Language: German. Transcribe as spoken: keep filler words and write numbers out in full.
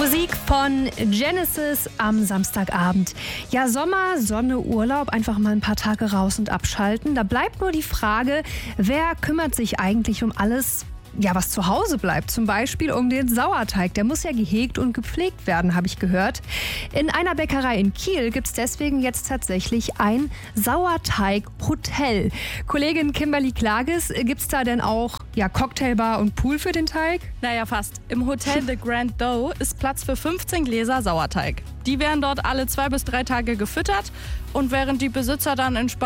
Musik von Genesis am Samstagabend. Ja, Sommer, Sonne, Urlaub, einfach mal ein paar Tage raus und abschalten. Da bleibt nur die Frage, wer kümmert sich eigentlich um alles, ja, was zu Hause bleibt, zum Beispiel um den Sauerteig. Der muss ja gehegt und gepflegt werden, habe ich gehört. In einer Bäckerei in Kiel gibt es deswegen jetzt tatsächlich ein Sauerteig-Hotel. Kollegin Kimberly Klages, gibt es da denn auch ja, Cocktailbar und Pool für den Teig? Naja, fast. Im Hotel The Grand Doe ist Platz für fünfzehn Gläser Sauerteig. Die werden dort alle zwei bis drei Tage gefüttert und während die Besitzer dann entspannt